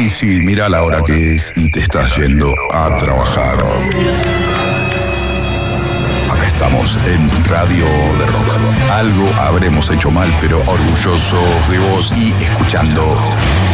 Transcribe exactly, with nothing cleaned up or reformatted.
Sí, sí, mira la hora que es y te estás yendo a trabajar. Acá estamos en Radio de Rock. Algo habremos hecho mal, pero orgullosos de vos y escuchando